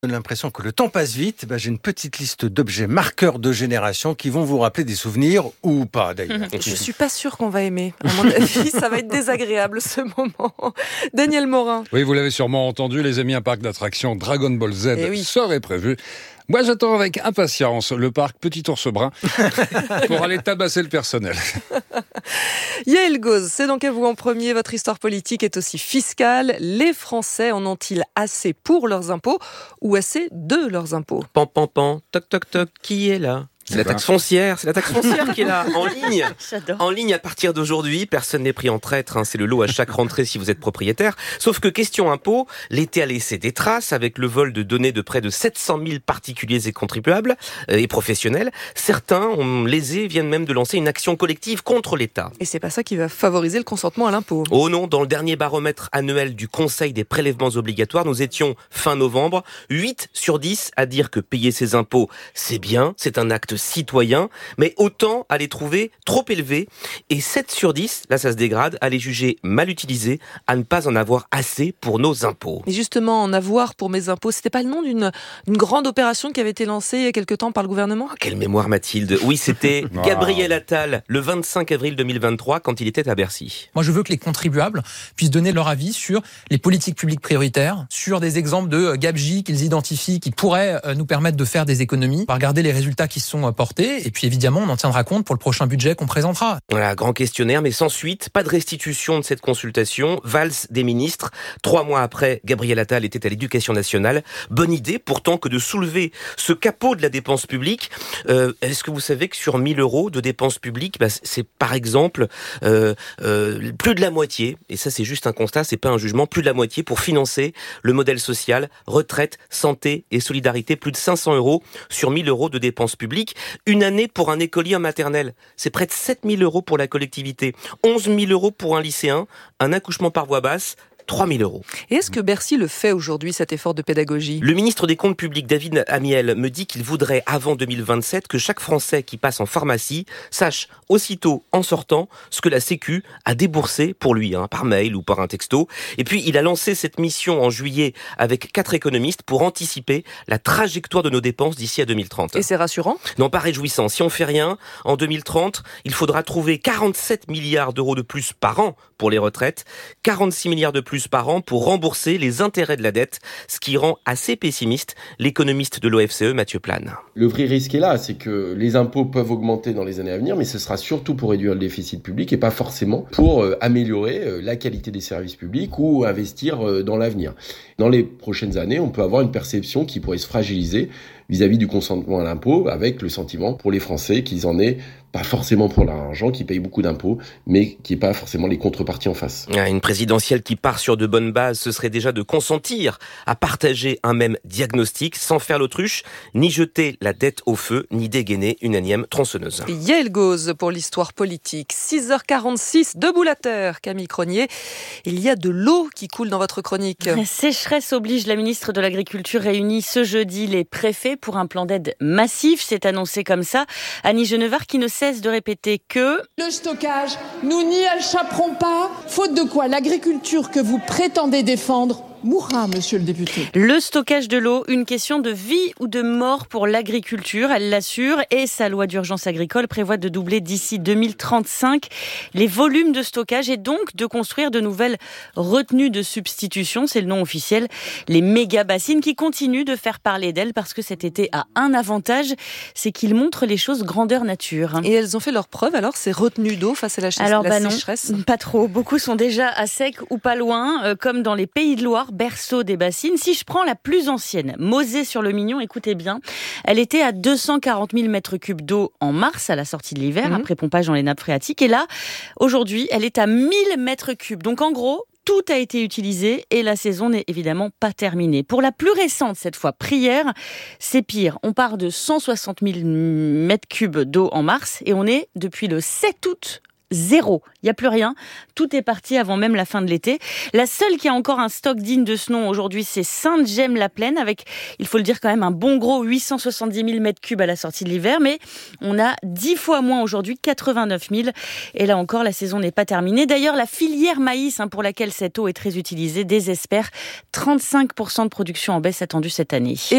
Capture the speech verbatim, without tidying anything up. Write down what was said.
J'ai l'impression que le temps passe vite. Ben, j'ai une petite liste d'objets marqueurs de génération qui vont vous rappeler des souvenirs ou pas d'ailleurs. Je suis pas sûre qu'on va aimer. À mon avis, ça va être désagréable ce moment. Daniel Morin. Oui, vous l'avez sûrement entendu, les amis, un parc d'attractions Dragon Ball Z Eh oui. serait prévu. Moi, j'attends avec impatience le parc Petit Ours Brun pour aller tabasser le personnel. Yael Gauz, c'est donc à vous en premier. Votre histoire politique est aussi fiscale. Les Français en ont-ils assez pour leurs impôts ou assez de leurs impôts? Pan, pan, pan, toc, toc, toc, qui est là? C'est la taxe foncière, c'est la taxe foncière qui est là, en ligne. J'adore. En ligne à partir d'aujourd'hui, personne n'est pris en traître, hein, c'est le lot à chaque rentrée si vous êtes propriétaire. Sauf que question impôt, l'été a laissé des traces avec le vol de données de près de sept cent mille particuliers et contribuables euh, et professionnels. Certains, ont lésés, viennent même de lancer une action collective contre l'État. Et c'est pas ça qui va favoriser le consentement à l'impôt. Oh non, dans le dernier baromètre annuel du Conseil des prélèvements obligatoires, nous étions fin novembre, huit sur dix à dire que payer ses impôts, c'est bien, c'est un acte citoyen, mais autant à les trouver trop élevés, et sept sur dix, là ça se dégrade, à les juger mal utilisés, à ne pas en avoir assez pour nos impôts. Et justement, en avoir pour mes impôts, c'était pas le nom d'une une grande opération qui avait été lancée il y a quelque temps par le gouvernement? Oh, quelle mémoire Mathilde. Oui, c'était Gabriel Attal, le vingt-cinq avril deux mille vingt-trois, quand il était à Bercy. Moi, je veux que les contribuables puissent donner leur avis sur les politiques publiques prioritaires, sur des exemples de gabegie qu'ils identifient, qui pourraient nous permettre de faire des économies. On va regarder les résultats qui sont portés, et puis évidemment, on en tiendra compte pour le prochain budget qu'on présentera. Voilà, grand questionnaire, mais sans suite, pas de restitution de cette consultation, valse des ministres. Trois mois après, Gabriel Attal était à l'Éducation nationale. Bonne idée, pourtant, que de soulever ce capot de la dépense publique. Euh, est-ce que vous savez que sur mille euros de dépenses publiques, bah, c'est par exemple euh, euh, plus de la moitié, et ça c'est juste un constat, c'est pas un jugement, plus de la moitié pour financer le modèle social, retraite, santé et solidarité, plus de cinq cents euros sur mille euros de dépenses publiques. Une année pour un écolier en maternelle, c'est près de sept mille euros pour la collectivité, onze mille euros pour un lycéen, un accouchement par voie basse, trois mille euros. Et est-ce que Bercy le fait aujourd'hui, cet effort de pédagogie? Le ministre des Comptes publics, David Amiel, me dit qu'il voudrait, avant deux mille vingt-sept, que chaque Français qui passe en pharmacie sache aussitôt, en sortant, ce que la Sécu a déboursé pour lui, hein, par mail ou par un texto. Et puis, il a lancé cette mission en juillet avec quatre économistes pour anticiper la trajectoire de nos dépenses d'ici à deux mille trente. Et c'est rassurant? Non, pas réjouissant. Si on fait rien, en deux mille trente, il faudra trouver quarante-sept milliards d'euros de plus par an pour les retraites, quarante-six milliards de plus par an pour rembourser les intérêts de la dette, ce qui rend assez pessimiste l'économiste de l'O F C E, Mathieu Plane. Le vrai risque est là, c'est que les impôts peuvent augmenter dans les années à venir, mais ce sera surtout pour réduire le déficit public et pas forcément pour euh, améliorer euh, la qualité des services publics ou investir euh, dans l'avenir. Dans les prochaines années, on peut avoir une perception qui pourrait se fragiliser vis-à-vis du consentement à l'impôt, avec le sentiment pour les Français qu'ils en aient pas forcément pour leur argent, qui payent beaucoup d'impôts, mais qui n'aient pas forcément les contreparties en face. Une présidentielle qui part sur de bonnes bases, ce serait déjà de consentir à partager un même diagnostic sans faire l'autruche, ni jeter la dette au feu, ni dégainer une énième tronçonneuse. Yael Gauz pour l'histoire politique. six heures quarante-six, debout la terre, Camille Cronier. Il y a de l'eau qui coule dans votre chronique. Sécheresse oblige, la ministre de l'Agriculture réunit ce jeudi les préfets pour un plan d'aide massif. C'est annoncé comme ça. Annie Genevard qui ne cesse de répéter que... Le stockage, nous n'y échapperons pas, faute de quoi l'agriculture que vous prétendez défendre mourra, monsieur le député. Le stockage de l'eau, une question de vie ou de mort pour l'agriculture, elle l'assure, et sa loi d'urgence agricole prévoit de doubler d'ici deux mille trente-cinq les volumes de stockage et donc de construire de nouvelles retenues de substitution, c'est le nom officiel, les méga-bassines qui continuent de faire parler d'elles parce que cet été a un avantage, c'est qu'ils montrent les choses grandeur nature. Et elles ont fait leur preuve alors, ces retenues d'eau face à la, ch- alors, la bah sécheresse? Non, pas trop. Beaucoup sont déjà à sec ou pas loin, euh, comme dans les Pays de Loire, berceau des bassines. Si je prends la plus ancienne, Mosée-sur-le-Mignon, écoutez bien, elle était à deux cent quarante mille mètres cubes d'eau en mars, à la sortie de l'hiver, mmh. après pompage dans les nappes phréatiques. Et là, aujourd'hui, elle est à mille mètres cubes. Donc en gros, tout a été utilisé et la saison n'est évidemment pas terminée. Pour la plus récente, cette fois, Prière, c'est pire. On part de cent soixante mille mètres cubes d'eau en mars et on est, depuis le sept août, zéro. Il n'y a plus rien. Tout est parti avant même la fin de l'été. La seule qui a encore un stock digne de ce nom aujourd'hui, c'est Sainte-Gemme-la-Plaine, avec, il faut le dire quand même, un bon gros huit cent soixante-dix mille mètres cubes à la sortie de l'hiver. Mais on a dix fois moins aujourd'hui, quatre-vingt-neuf mille. Et là encore, la saison n'est pas terminée. D'ailleurs, la filière maïs, hein, pour laquelle cette eau est très utilisée, désespère. trente-cinq pour cent de production en baisse attendue cette année. Et